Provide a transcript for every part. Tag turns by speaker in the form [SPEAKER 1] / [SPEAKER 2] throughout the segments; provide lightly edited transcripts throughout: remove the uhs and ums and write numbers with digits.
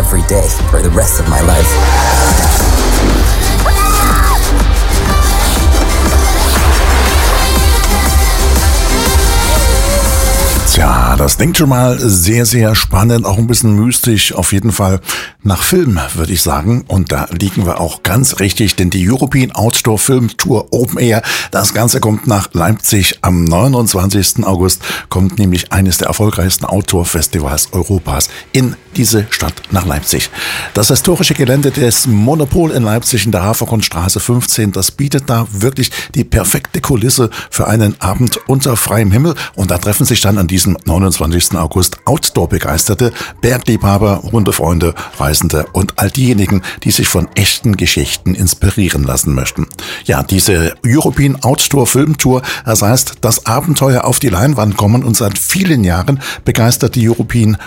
[SPEAKER 1] every day for the rest of my life.
[SPEAKER 2] Tja, das klingt schon mal sehr, sehr spannend, auch ein bisschen mystisch, auf jeden Fall nach Film, würde ich sagen. Und da liegen wir auch ganz richtig, denn die European Outdoor Film Tour Open Air, das Ganze kommt nach Leipzig. Am 29. August kommt nämlich eines der erfolgreichsten Outdoor-Festivals Europas in diese Stadt nach Leipzig. Das historische Gelände des Monopol in Leipzig in der Haferkornstraße 15, das bietet da wirklich die perfekte Kulisse für einen Abend unter freiem Himmel. Und da treffen sich dann an diesem 29. August Outdoor-Begeisterte, Bergliebhaber, Hundefreunde, Reisende und all diejenigen, die sich von echten Geschichten inspirieren lassen möchten. Ja, diese European Outdoor Film Tour, das heißt, das Abenteuer auf die Leinwand kommen, und seit vielen Jahren begeistert die European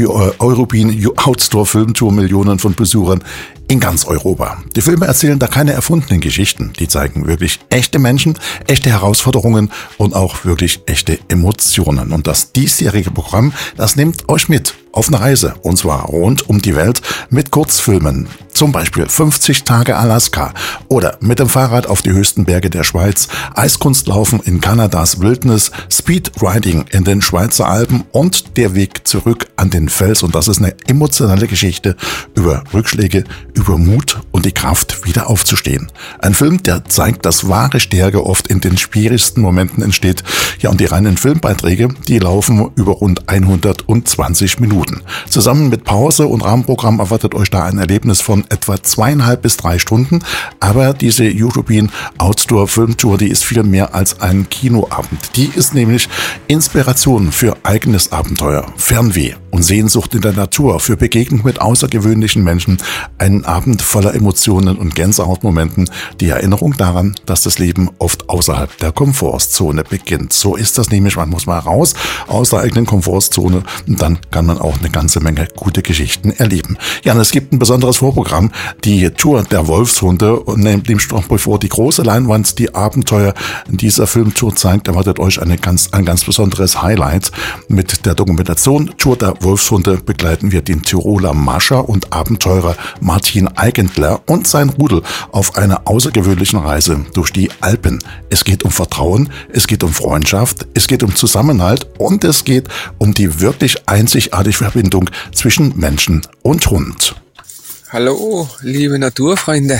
[SPEAKER 2] Outdoor Film Tour Millionen von Besuchern in ganz Europa. Die Filme erzählen da keine erfundenen Geschichten. Die zeigen wirklich echte Menschen, echte Herausforderungen und auch wirklich echte Emotionen. Und das diesjährige Programm, das nimmt euch mit auf eine Reise, und zwar rund um die Welt mit Kurzfilmen. Zum Beispiel 50 Tage Alaska oder mit dem Fahrrad auf die höchsten Berge der Schweiz, Eiskunstlaufen in Kanadas Wildnis, Speedriding in den Schweizer Alpen und der Weg zurück an den Fels. Und das ist eine emotionale Geschichte über Rückschläge, über Mut und die Kraft, wieder aufzustehen. Ein Film, der zeigt, dass wahre Stärke oft in den schwierigsten Momenten entsteht. Ja, und die reinen Filmbeiträge, die laufen über rund 120 Minuten. Zusammen mit Pause und Rahmenprogramm erwartet euch da ein Erlebnis von etwa 2,5 bis 3 Stunden. Aber diese European Outdoor Film Tour, die ist viel mehr als ein Kinoabend. Die ist nämlich Inspiration für eigenes Abenteuer, Fernweh und Sehnsucht in der Natur, für Begegnung mit außergewöhnlichen Menschen. Ein Abend voller Emotionen und Gänsehautmomenten. Die Erinnerung daran, dass das Leben oft außerhalb der Komfortzone beginnt. So ist das nämlich. Man muss mal raus aus der eigenen Komfortzone, und dann kann man auch eine ganze Menge gute Geschichten erleben. Ja, und es gibt ein besonderes Vorprogramm, die Tour der Wolfshunde, und nämlich noch bevor die große Leinwand die Abenteuer dieser Filmtour zeigt, erwartet euch ein ganz besonderes Highlight. Mit der Dokumentation Tour der Wolfshunde begleiten wir den Tiroler Mascher und Abenteurer Martin Eigentler und sein Rudel auf einer außergewöhnlichen Reise durch die Alpen. Es geht um Vertrauen, es geht um Freundschaft, es geht um Zusammenhalt und es geht um die wirklich einzigartige Verbindung zwischen Menschen und Hund.
[SPEAKER 3] Hallo, liebe Naturfreunde.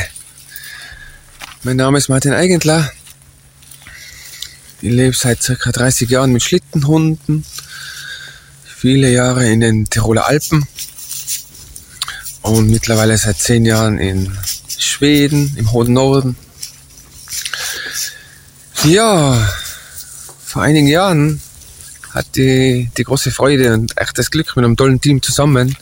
[SPEAKER 3] Mein Name ist Martin Eigentler. Ich lebe seit ca. 30 Jahren mit Schlittenhunden. Viele Jahre in den Tiroler Alpen. Und mittlerweile seit 10 Jahren in Schweden, im hohen Norden. Ja, vor einigen Jahren hatte ich die große Freude und echt das Glück, mit einem tollen Team zusammen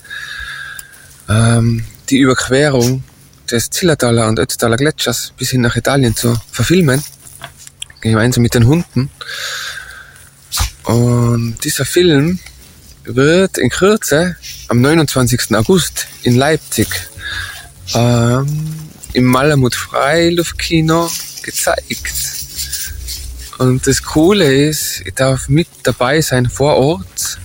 [SPEAKER 3] die Überquerung des Zillertaler und Ötztaler Gletschers bis hin nach Italien zu verfilmen, gemeinsam mit den Hunden. Und dieser Film wird in Kürze am 29. August in Leipzig im Malamut Freiluftkino gezeigt. Und das Coole ist, ich darf mit dabei sein vor Ort.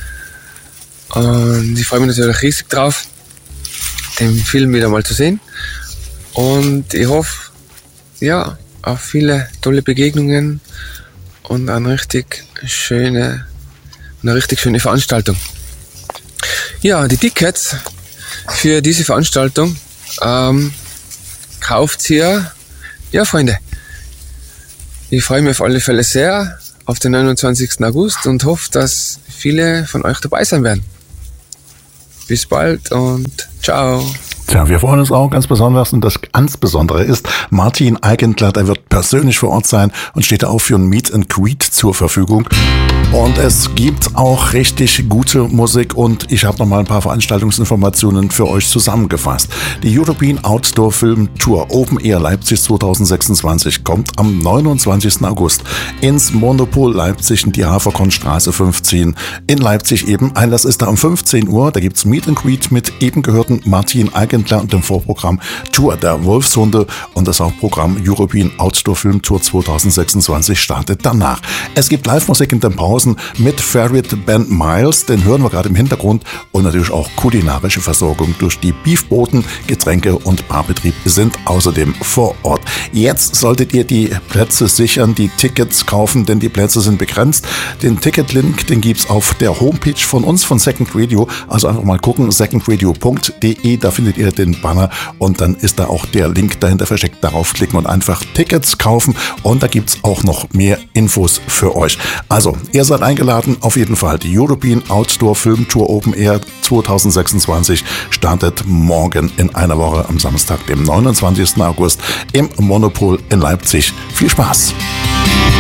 [SPEAKER 3] Und ich freue mich natürlich riesig drauf, den Film wieder mal zu sehen. Und ich hoffe, ja, auf viele tolle Begegnungen und eine richtig schöne Veranstaltung. Ja, die Tickets für diese Veranstaltung kauft ihr, ja Freunde, ich freue mich auf alle Fälle sehr auf den 29. August und hoffe, dass viele von euch dabei sein werden. Bis bald und ciao.
[SPEAKER 2] Tja, wir freuen uns auch ganz besonders, und das ganz Besondere ist, Martin Eigentler, der wird persönlich vor Ort sein und steht auch für ein Meet and Greet zur Verfügung. Und es gibt auch richtig gute Musik, und ich habe noch mal ein paar Veranstaltungsinformationen für euch zusammengefasst. Die European Outdoor Film Tour Open Air Leipzig 2026 kommt am 29. August ins Monopol Leipzig in die Haferkornstraße 15 in Leipzig eben. Einlass ist da um 15 Uhr. Da gibt's Meet and Greet mit eben gehörten Martin Eigentler Eigentler und dem Vorprogramm Tour der Wolfshunde und das Hauptprogramm European Outdoor Film Tour 2026 startet danach. Es gibt Live-Musik in den Pausen mit Favorite Band Miles, den hören wir gerade im Hintergrund, und natürlich auch kulinarische Versorgung durch die Beefboten, Getränke und Barbetrieb sind außerdem vor Ort. Jetzt solltet ihr die Plätze sichern, die Tickets kaufen, denn die Plätze sind begrenzt. Den Ticketlink, den gibt's auf der Homepage von uns, von Second Radio. Also einfach mal gucken, secondradio.de, da findet ihr den Banner und dann ist da auch der Link dahinter versteckt. Darauf klicken und einfach Tickets kaufen und da gibt's auch noch mehr Infos für euch. Also, ihr seid eingeladen, auf jeden Fall. Die European Outdoor Film Tour Open Air 2026 startet morgen in einer Woche am Samstag, dem 29. August im Monopol in Leipzig. Viel Spaß!